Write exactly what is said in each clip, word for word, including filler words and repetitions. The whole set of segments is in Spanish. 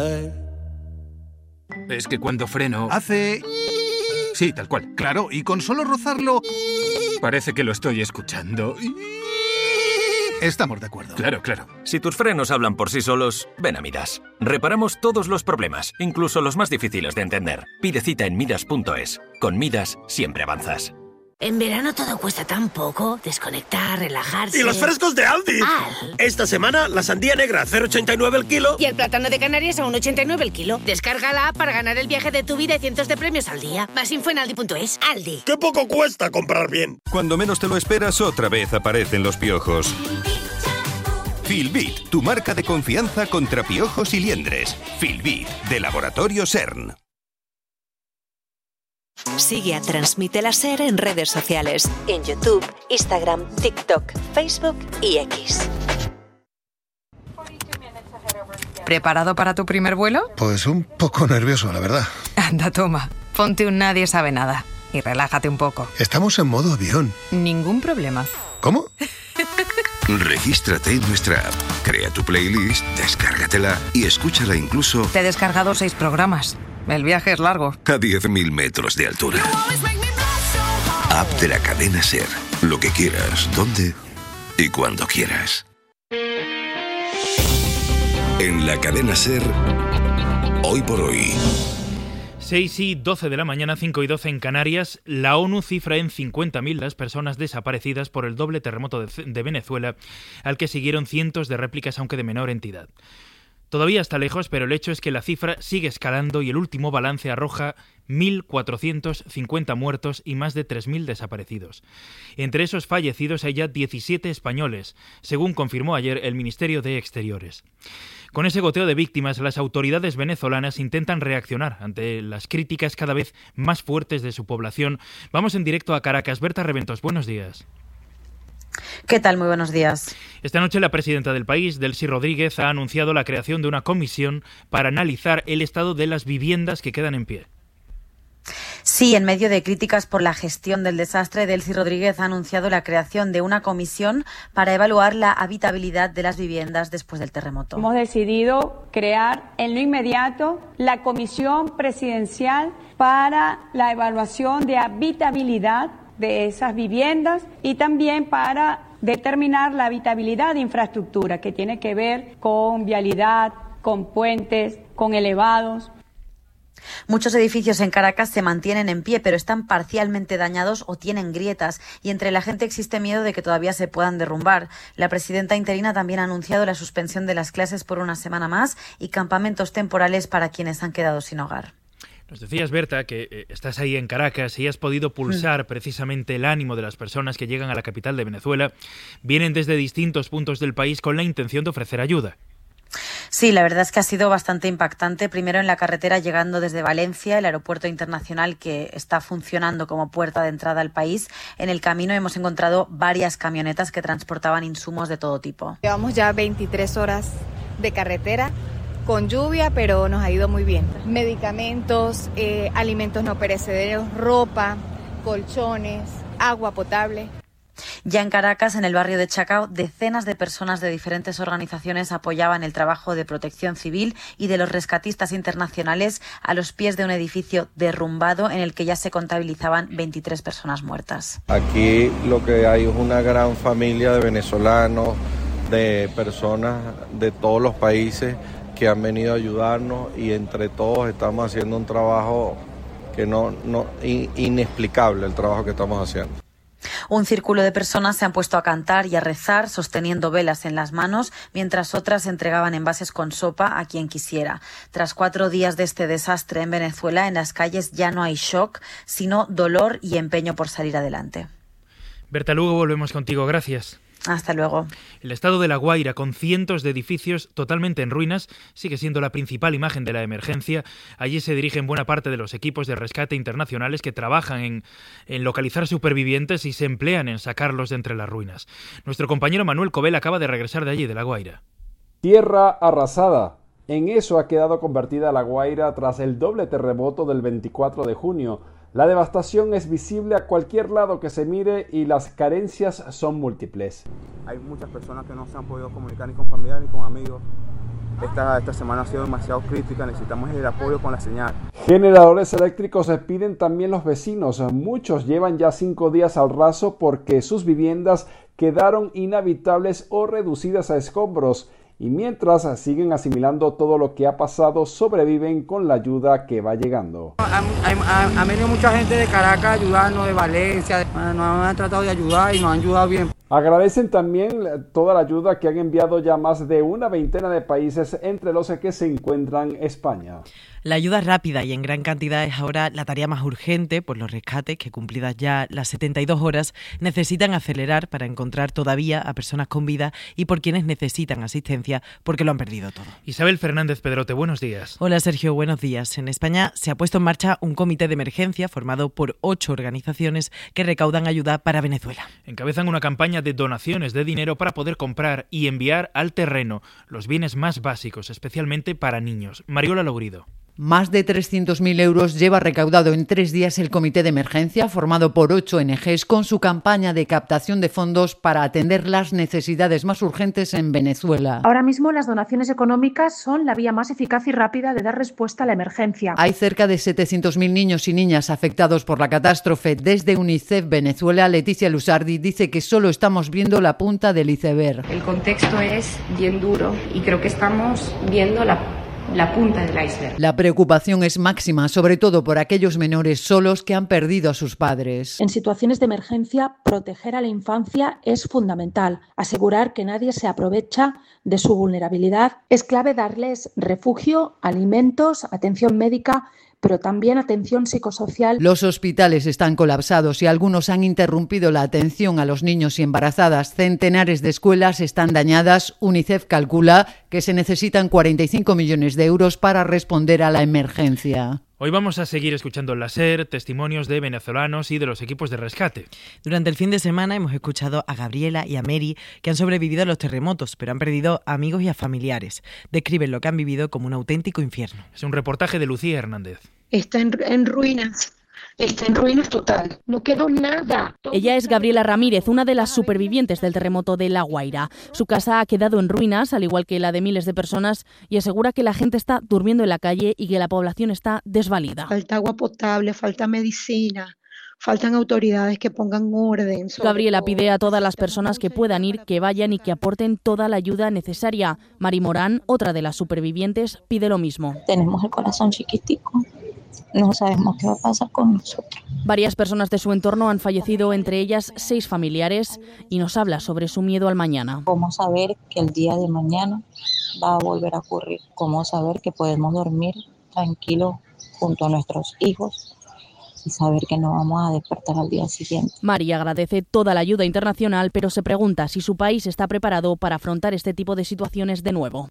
Es que cuando freno... Hace... Sí, tal cual. Claro, y con solo rozarlo... Parece que lo estoy escuchando. Estamos de acuerdo. Claro, claro. Si tus frenos hablan por sí solos, ven a Midas. Reparamos todos los problemas, incluso los más difíciles de entender. Pide cita en midas punto es. Con Midas siempre avanzas. En verano todo cuesta tan poco. Desconectar, relajarse... ¡Y los frescos de Aldi! Al. Esta semana, la sandía negra a cero coma ochenta y nueve el kilo. Y el plátano de Canarias a uno coma ochenta y nueve el kilo. Descarga la app para ganar el viaje de tu vida y cientos de premios al día. Más info en aldi punto es. Aldi. ¡Qué poco cuesta comprar bien! Cuando menos te lo esperas, otra vez aparecen los piojos. Filbit, tu marca de confianza contra piojos y liendres. Filbit, de Laboratorio CERN. Sigue a Transmite la SER en redes sociales, en YouTube, Instagram, TikTok, Facebook y X. ¿Preparado para tu primer vuelo? Pues un poco nervioso, la verdad. Anda, toma, ponte un Nadie Sabe Nada y relájate un poco. Estamos en modo avión. Ningún problema. ¿Cómo? Regístrate en nuestra app, crea tu playlist, descárgatela y escúchala incluso... Te he descargado seis programas. El viaje es largo. A diez mil metros de altura. App de la cadena SER. Lo que quieras, dónde y cuando quieras. En la cadena SER, hoy por hoy. seis y doce de la mañana, cinco y doce en Canarias, la ONU cifra en cincuenta mil las personas desaparecidas por el doble terremoto de, de Venezuela, al que siguieron cientos de réplicas, aunque de menor entidad. Todavía está lejos, pero el hecho es que la cifra sigue escalando y el último balance arroja mil cuatrocientos cincuenta muertos y más de tres mil desaparecidos. Entre esos fallecidos hay ya diecisiete españoles, según confirmó ayer el Ministerio de Exteriores. Con ese goteo de víctimas, las autoridades venezolanas intentan reaccionar ante las críticas cada vez más fuertes de su población. Vamos en directo a Caracas. Berta Reventos, buenos días. ¿Qué tal? Muy buenos días. Esta noche la presidenta del país, Delcy Rodríguez, ha anunciado la creación de una comisión para analizar el estado de las viviendas que quedan en pie. Sí, en medio de críticas por la gestión del desastre, Delcy Rodríguez ha anunciado la creación de una comisión para evaluar la habitabilidad de las viviendas después del terremoto. Hemos decidido crear en lo inmediato la Comisión Presidencial para la evaluación de habitabilidad de esas viviendas y también para determinar la habitabilidad de infraestructura que tiene que ver con vialidad, con puentes, con elevados. Muchos edificios en Caracas se mantienen en pie, pero están parcialmente dañados o tienen grietas, y entre la gente existe miedo de que todavía se puedan derrumbar. La presidenta interina también ha anunciado la suspensión de las clases por una semana más y campamentos temporales para quienes han quedado sin hogar. Nos decías, Berta, que eh, estás ahí en Caracas y has podido pulsar mm. precisamente el ánimo de las personas que llegan a la capital de Venezuela. Vienen desde distintos puntos del país con la intención de ofrecer ayuda. Sí, la verdad es que ha sido bastante impactante. Primero en la carretera llegando desde Valencia, el aeropuerto internacional que está funcionando como puerta de entrada al país. En el camino hemos encontrado varias camionetas que transportaban insumos de todo tipo. Llevamos ya veintitrés horas de carretera con lluvia, pero nos ha ido muy bien. Medicamentos, eh, alimentos no perecederos, ropa, colchones, agua potable. Ya en Caracas, en el barrio de Chacao, decenas de personas de diferentes organizaciones apoyaban el trabajo de protección civil y de los rescatistas internacionales a los pies de un edificio derrumbado en el que ya se contabilizaban veintitrés personas muertas. Aquí lo que hay es una gran familia de venezolanos, de personas de todos los países que han venido a ayudarnos, y entre todos estamos haciendo un trabajo que no, no inexplicable, el trabajo que estamos haciendo. Un círculo de personas se han puesto a cantar y a rezar sosteniendo velas en las manos, mientras otras entregaban envases con sopa a quien quisiera. Tras cuatro días de este desastre en Venezuela, en las calles ya no hay shock, sino dolor y empeño por salir adelante. Berta, luego volvemos contigo. Gracias. Hasta luego. El estado de La Guaira, con cientos de edificios totalmente en ruinas, sigue siendo la principal imagen de la emergencia. Allí se dirigen buena parte de los equipos de rescate internacionales que trabajan en, en localizar supervivientes y se emplean en sacarlos de entre las ruinas. Nuestro compañero Manuel Cobel acaba de regresar de allí, de La Guaira. Tierra arrasada. En eso ha quedado convertida La Guaira tras el doble terremoto del veinticuatro de junio. La devastación es visible a cualquier lado que se mire y las carencias son múltiples. Hay muchas personas que no se han podido comunicar ni con familiares ni con amigos. esta, esta semana ha sido demasiado crítica, necesitamos el apoyo con la señal. Generadores eléctricos piden también los vecinos. Muchos llevan ya cinco días al raso porque sus viviendas quedaron inhabitables o reducidas a escombros. Y mientras siguen asimilando todo lo que ha pasado, sobreviven con la ayuda que va llegando. Ha venido mucha gente de Caracas a ayudarnos, de Valencia, nos han tratado de ayudar y nos han ayudado bien. Agradecen también toda la ayuda que han enviado ya más de una veintena de países, entre los que se encuentran España. La ayuda rápida y en gran cantidad es ahora la tarea más urgente, pues los rescates, que cumplidas ya las setenta y dos horas, necesitan acelerar para encontrar todavía a personas con vida y por quienes necesitan asistencia porque lo han perdido todo. Isabel Fernández Pedrote, buenos días. Hola Sergio, buenos días. En España se ha puesto en marcha un comité de emergencia formado por ocho organizaciones que recaudan ayuda para Venezuela. Encabezan una campaña de donaciones de dinero para poder comprar y enviar al terreno los bienes más básicos, especialmente para niños. Mariola Lourido. Más de trescientos mil euros lleva recaudado en tres días el Comité de Emergencia, formado por ocho O N Ges, con su campaña de captación de fondos para atender las necesidades más urgentes en Venezuela. Ahora mismo las donaciones económicas son la vía más eficaz y rápida de dar respuesta a la emergencia. Hay cerca de setecientos mil niños y niñas afectados por la catástrofe. Desde UNICEF Venezuela, Leticia Luzardi dice que solo estamos viendo la punta del iceberg. El contexto es bien duro y creo que estamos viendo la la punta del iceberg. La preocupación es máxima, sobre todo por aquellos menores solos que han perdido a sus padres. En situaciones de emergencia, proteger a la infancia es fundamental. Asegurar que nadie se aprovecha de su vulnerabilidad. Es clave darles refugio, alimentos, atención médica, pero también atención psicosocial. Los hospitales están colapsados y algunos han interrumpido la atención a los niños y embarazadas. Centenares de escuelas están dañadas. UNICEF calcula que se necesitan cuarenta y cinco millones de euros para responder a la emergencia. Hoy vamos a seguir escuchando en la SER testimonios de venezolanos y de los equipos de rescate. Durante el fin de semana hemos escuchado a Gabriela y a Mary, que han sobrevivido a los terremotos, pero han perdido a amigos y a familiares. Describen lo que han vivido como un auténtico infierno. Es un reportaje de Lucía Hernández. Está en, en ruinas. Está en ruinas total, no quedó nada. Ella es Gabriela Ramírez, una de las supervivientes del terremoto de La Guaira. Su casa ha quedado en ruinas, al igual que la de miles de personas, y asegura que la gente está durmiendo en la calle y que la población está desvalida. Falta agua potable, falta medicina. Faltan autoridades que pongan orden. Gabriela pide a todas las personas que puedan ir, que vayan y que aporten toda la ayuda necesaria. Mari Morán, otra de las supervivientes, pide lo mismo. Tenemos el corazón chiquitico, no sabemos qué va a pasar con nosotros. Varias personas de su entorno han fallecido, entre ellas seis familiares, y nos habla sobre su miedo al mañana. ¿Cómo saber que el día de mañana va a volver a ocurrir? ¿Cómo saber que podemos dormir tranquilos junto a nuestros hijos y saber que no vamos a despertar al día siguiente? Mari agradece toda la ayuda internacional, pero se pregunta si su país está preparado para afrontar este tipo de situaciones de nuevo.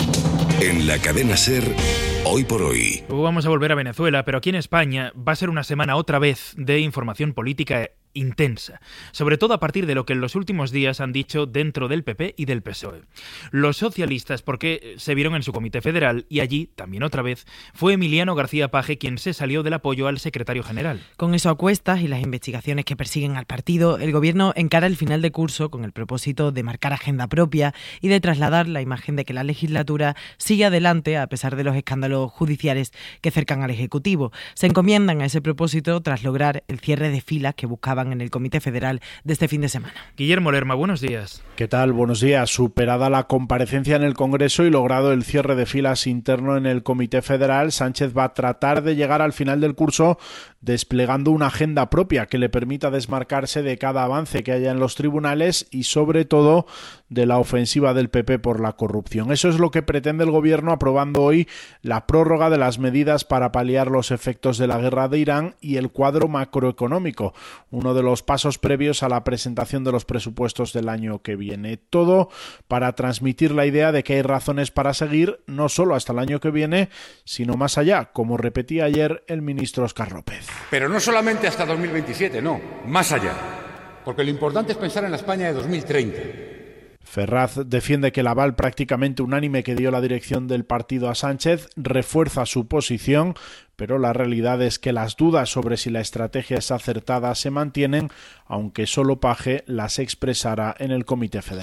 En la cadena SER, Hoy por Hoy. Luego vamos a volver a Venezuela, pero aquí en España va a ser una semana otra vez de información política intensa, sobre todo a partir de lo que en los últimos días han dicho dentro del P P y del P S O E. Los socialistas, porque se vieron en su comité federal, y allí, también otra vez, fue Emiliano García Paje quien se salió del apoyo al secretario general. Con eso a cuestas y las investigaciones que persiguen al partido, el gobierno encara el final de curso con el propósito de marcar agenda propia y de trasladar la imagen de que la legislatura sigue adelante a pesar de los escándalos judiciales que cercan al Ejecutivo. Se encomiendan a ese propósito tras lograr el cierre de filas que buscaban en el Comité Federal de este fin de semana. Guillermo Lerma, buenos días. ¿Qué tal? Buenos días. Superada la comparecencia en el Congreso y logrado el cierre de filas interno en el Comité Federal, Sánchez va a tratar de llegar al final del curso desplegando una agenda propia que le permita desmarcarse de cada avance que haya en los tribunales y sobre todo de la ofensiva del P P por la corrupción. Eso es lo que pretende el gobierno aprobando hoy la prórroga de las medidas para paliar los efectos de la guerra de Irán y el cuadro macroeconómico, uno de los pasos previos a la presentación de los presupuestos del año que viene. Todo para transmitir la idea de que hay razones para seguir no solo hasta el año que viene, sino más allá, como repetía ayer el ministro Óscar López. Pero no solamente hasta dos mil veintisiete, no, más allá, porque lo importante es pensar en la España de dos mil treinta. Ferraz defiende que el aval prácticamente unánime que dio la dirección del partido a Sánchez refuerza su posición, pero la realidad es que las dudas sobre si la estrategia es acertada se mantienen, aunque solo Paje las expresara en el Comité Federal.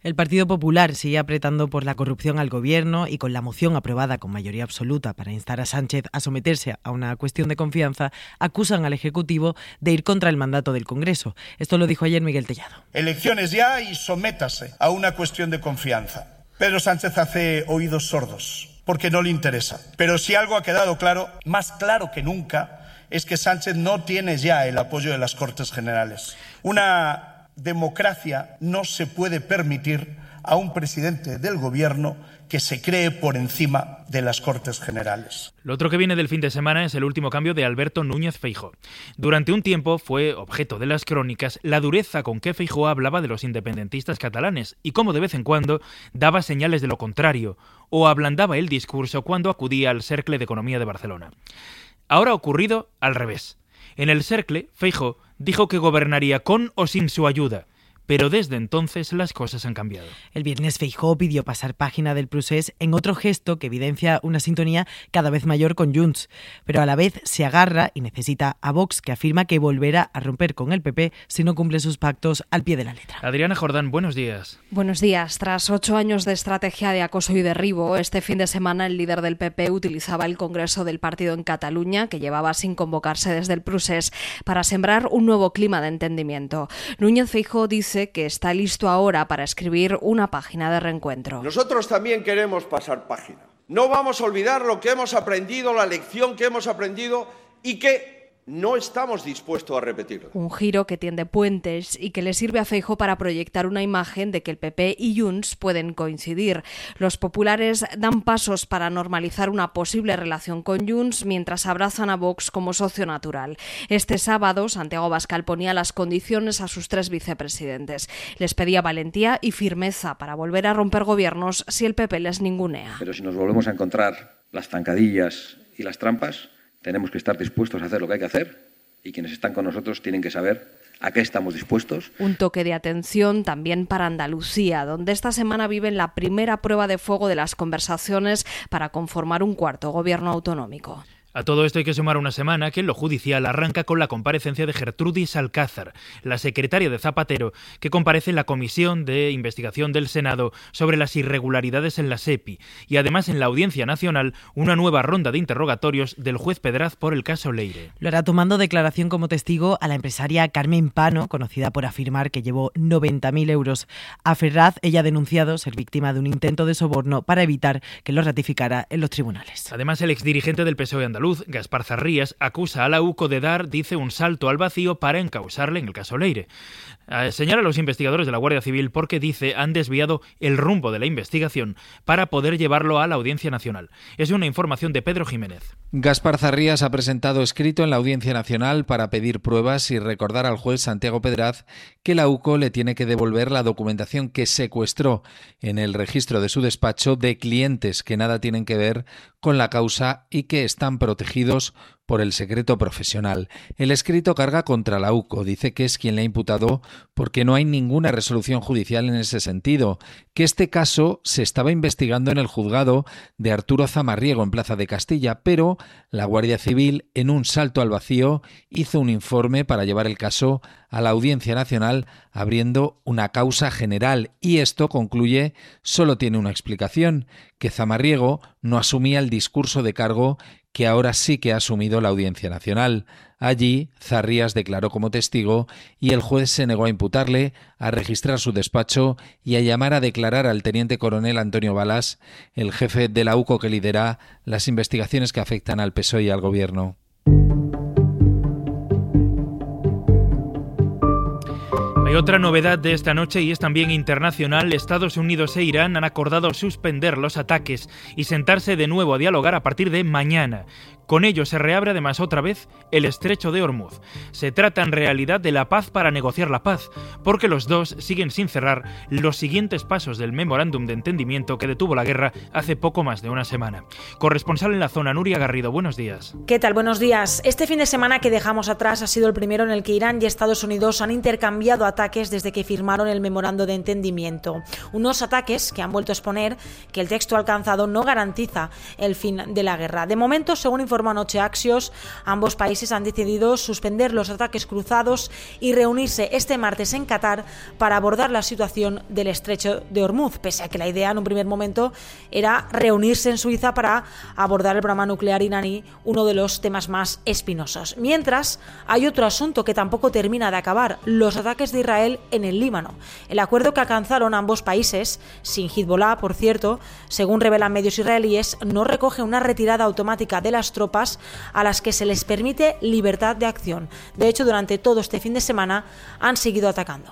El Partido Popular sigue apretando por la corrupción al gobierno y con la moción aprobada con mayoría absoluta para instar a Sánchez a someterse a una cuestión de confianza, acusan al Ejecutivo de ir contra el mandato del Congreso. Esto lo dijo ayer Miguel Tellado. Elecciones ya y sométase a una cuestión de confianza. Pedro Sánchez hace oídos sordos porque no le interesa. Pero si algo ha quedado claro, más claro que nunca, es que Sánchez no tiene ya el apoyo de las Cortes Generales. Una democracia no se puede permitir a un presidente del gobierno que se cree por encima de las Cortes Generales. Lo otro que viene del fin de semana es el último cambio de Alberto Núñez Feijóo. Durante un tiempo fue objeto de las crónicas la dureza con que Feijóo hablaba de los independentistas catalanes y cómo de vez en cuando daba señales de lo contrario o ablandaba el discurso cuando acudía al Cercle de Economía de Barcelona. Ahora ha ocurrido al revés. En el Cercle, Feijóo dijo que gobernaría con o sin su ayuda, pero desde entonces las cosas han cambiado. El viernes Feijóo pidió pasar página del procés en otro gesto que evidencia una sintonía cada vez mayor con Junts, pero a la vez se agarra y necesita a Vox, que afirma que volverá a romper con el P P si no cumple sus pactos al pie de la letra. Adriana Jordán, buenos días. Buenos días. Tras ocho años de estrategia de acoso y derribo, este fin de semana el líder del P P utilizaba el Congreso del partido en Cataluña, que llevaba sin convocarse desde el procés, para sembrar un nuevo clima de entendimiento. Núñez Feijóo dice que está listo ahora para escribir una página de reencuentro. Nosotros también queremos pasar página. No vamos a olvidar lo que hemos aprendido, la lección que hemos aprendido y que no estamos dispuestos a repetirlo. Un giro que tiende puentes y que le sirve a Feijóo para proyectar una imagen de que el P P y Junts pueden coincidir. Los populares dan pasos para normalizar una posible relación con Junts mientras abrazan a Vox como socio natural. Este sábado, Santiago Abascal ponía las condiciones a sus tres vicepresidentes. Les pedía valentía y firmeza para volver a romper gobiernos si el P P les ningunea. Pero si nos volvemos a encontrar las zancadillas y las trampas, tenemos que estar dispuestos a hacer lo que hay que hacer y quienes están con nosotros tienen que saber a qué estamos dispuestos. Un toque de atención también para Andalucía, donde esta semana viven la primera prueba de fuego de las conversaciones para conformar un cuarto gobierno autonómico. A todo esto hay que sumar una semana que en lo judicial arranca con la comparecencia de Gertrudis Alcázar, la secretaria de Zapatero, que comparece en la Comisión de Investigación del Senado sobre las irregularidades en la SEPI y además en la Audiencia Nacional una nueva ronda de interrogatorios del juez Pedraz por el caso Leire. Lo hará tomando declaración como testigo a la empresaria Carmen Pano, conocida por afirmar que llevó noventa mil euros a Ferraz. Ella ha denunciado ser víctima de un intento de soborno para evitar que lo ratificara en los tribunales. Además, el exdirigente del P S O E andaluz, Gaspar Zarrías, acusa a la U C O de dar, dice, un salto al vacío para encausarle en el caso Leire. Eh, señala a los investigadores de la Guardia Civil porque, dice, han desviado el rumbo de la investigación para poder llevarlo a la Audiencia Nacional. Es una información de Pedro Jiménez. Gaspar Zarrías ha presentado escrito en la Audiencia Nacional para pedir pruebas y recordar al juez Santiago Pedraz que la U C O le tiene que devolver la documentación que secuestró en el registro de su despacho de clientes que nada tienen que ver con la causa y que están protegidos por el secreto profesional. El escrito carga contra la U C O, dice que es quien le ha imputado porque no hay ninguna resolución judicial en ese sentido, que este caso se estaba investigando en el juzgado de Arturo Zamarriego en Plaza de Castilla, pero la Guardia Civil, en un salto al vacío, hizo un informe para llevar el caso a la Audiencia Nacional abriendo una causa general y esto, concluye, solo tiene una explicación, que Zamarriego no asumía el discurso de cargo que ahora sí que ha asumido la Audiencia Nacional. Allí, Zarrías declaró como testigo y el juez se negó a imputarle, a registrar su despacho y a llamar a declarar al teniente coronel Antonio Balas, el jefe de la U C O que lidera las investigaciones que afectan al P S O E y al Gobierno. Hay otra novedad de esta noche y es también internacional. Estados Unidos e Irán han acordado suspender los ataques y sentarse de nuevo a dialogar a partir de mañana. Con ello se reabre además otra vez el estrecho de Hormuz. Se trata en realidad de la paz para negociar la paz, porque los dos siguen sin cerrar los siguientes pasos del memorándum de entendimiento que detuvo la guerra hace poco más de una semana. Corresponsal en la zona, Nuria Garrido, buenos días. ¿Qué tal? Buenos días. Este fin de semana que dejamos atrás ha sido el primero en el que Irán y Estados Unidos han intercambiado ataques desde que firmaron el memorando de entendimiento. Unos ataques que han vuelto a exponer que el texto alcanzado no garantiza el fin de la guerra. De momento, según informa informó anoche Axios, ambos países han decidido suspender los ataques cruzados y reunirse este martes en Qatar para abordar la situación del estrecho de Hormuz, pese a que la idea en un primer momento era reunirse en Suiza para abordar el programa nuclear iraní, uno de los temas más espinosos. Mientras, hay otro asunto que tampoco termina de acabar, los ataques de Israel en el Líbano. El acuerdo que alcanzaron ambos países, sin Hezbollah, por cierto, según revelan medios israelíes, no recoge una retirada automática de las tropas a las que se les permite libertad de acción. De hecho, durante todo este fin de semana han seguido atacando.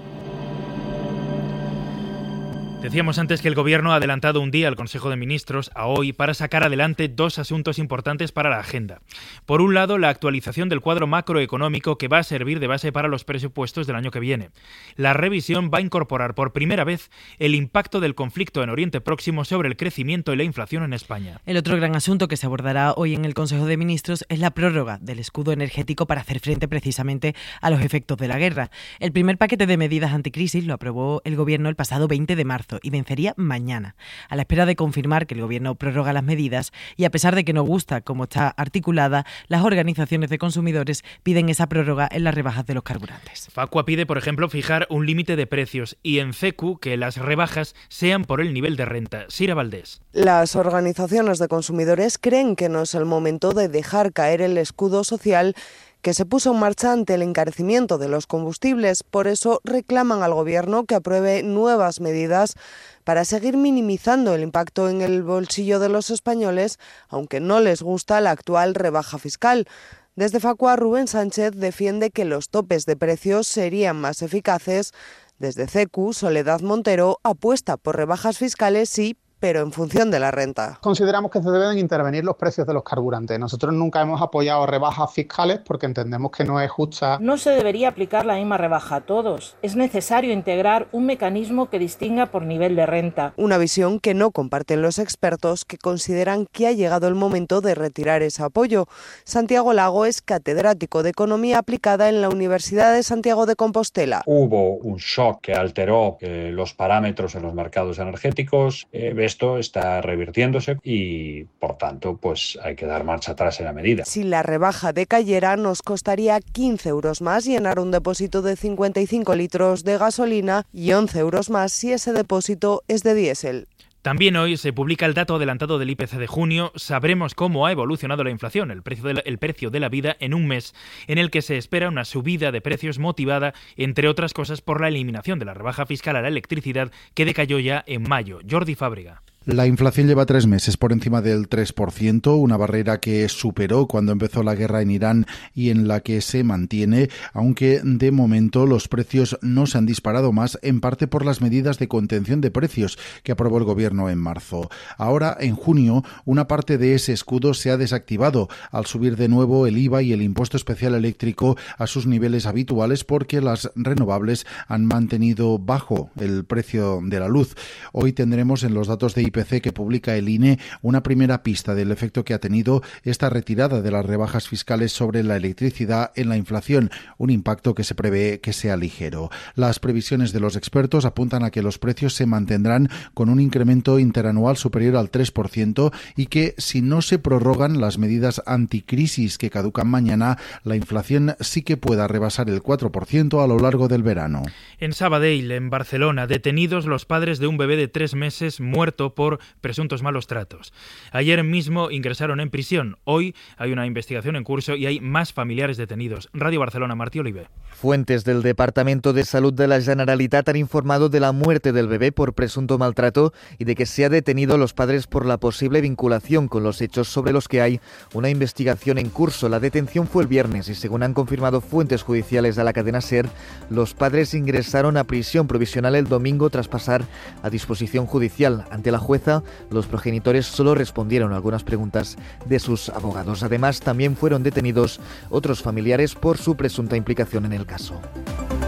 Decíamos antes que el Gobierno ha adelantado un día al Consejo de Ministros a hoy para sacar adelante dos asuntos importantes para la agenda. Por un lado, la actualización del cuadro macroeconómico que va a servir de base para los presupuestos del año que viene. La revisión va a incorporar por primera vez el impacto del conflicto en Oriente Próximo sobre el crecimiento y la inflación en España. El otro gran asunto que se abordará hoy en el Consejo de Ministros es la prórroga del escudo energético para hacer frente precisamente a los efectos de la guerra. El primer paquete de medidas anticrisis lo aprobó el Gobierno el pasado veinte de marzo y vencería mañana. A la espera de confirmar que el Gobierno prorroga las medidas y a pesar de que no gusta cómo está articulada, las organizaciones de consumidores piden esa prórroga en las rebajas de los carburantes. Facua pide, por ejemplo, fijar un límite de precios y en C E C U que las rebajas sean por el nivel de renta. Sira Valdés. Las organizaciones de consumidores creen que no es el momento de dejar caer el escudo social que se puso en marcha ante el encarecimiento de los combustibles. Por eso reclaman al Gobierno que apruebe nuevas medidas para seguir minimizando el impacto en el bolsillo de los españoles, aunque no les gusta la actual rebaja fiscal. Desde Facua, Rubén Sánchez defiende que los topes de precios serían más eficaces. Desde C E C U, Soledad Montero apuesta por rebajas fiscales, sí, pero en función de la renta. Consideramos que se deben intervenir los precios de los carburantes. Nosotros nunca hemos apoyado rebajas fiscales porque entendemos que no es justa. No se debería aplicar la misma rebaja a todos. Es necesario integrar un mecanismo que distinga por nivel de renta. Una visión que no comparten los expertos, que consideran que ha llegado el momento de retirar ese apoyo. Santiago Lago es catedrático de Economía Aplicada en la Universidad de Santiago de Compostela. Hubo un shock que alteró eh, los parámetros en los mercados energéticos. Eh, Esto está revirtiéndose y, por tanto, pues hay que dar marcha atrás en la medida. Si la rebaja decayera, nos costaría quince euros más llenar un depósito de cincuenta y cinco litros de gasolina y once euros más si ese depósito es de diésel. También hoy se publica el dato adelantado del I P C de junio. Sabremos cómo ha evolucionado la inflación, el precio de la, el precio de la vida en un mes en el que se espera una subida de precios motivada, entre otras cosas, por la eliminación de la rebaja fiscal a la electricidad que decayó ya en mayo. Jordi Fábrega. La inflación lleva tres meses por encima del tres por ciento, una barrera que superó cuando empezó la guerra en Irán y en la que se mantiene, aunque de momento los precios no se han disparado más, en parte por las medidas de contención de precios que aprobó el Gobierno en marzo. Ahora, en junio, una parte de ese escudo se ha desactivado al subir de nuevo el I V A y el impuesto especial eléctrico a sus niveles habituales porque las renovables han mantenido bajo el precio de la luz. Hoy tendremos en los datos de I P C que publica el I N E una primera pista del efecto que ha tenido esta retirada de las rebajas fiscales sobre la electricidad en la inflación, un impacto que se prevé que sea ligero. Las previsiones de los expertos apuntan a que los precios se mantendrán con un incremento interanual superior al tres por ciento y que si no se prorrogan las medidas anticrisis que caducan mañana, la inflación sí que pueda rebasar el cuatro por ciento a lo largo del verano. En Sabadell, en Barcelona, detenidos los padres de un bebé de tres meses muerto por presuntos malos tratos. Ayer mismo ingresaron en prisión. Hoy hay una investigación en curso y hay más familiares detenidos. Radio Barcelona, Martí Oliver. Fuentes del Departamento de Salud de la Generalitat han informado de la muerte del bebé por presunto maltrato y de que se ha detenido a los padres por la posible vinculación con los hechos sobre los que hay una investigación en curso. La detención fue el viernes y, según han confirmado fuentes judiciales a la cadena SER, los padres ingresaron a prisión provisional el domingo tras pasar a disposición judicial. Ante la jueza, los progenitores solo respondieron a algunas preguntas de sus abogados. Además, también fueron detenidos otros familiares por su presunta implicación en el caso.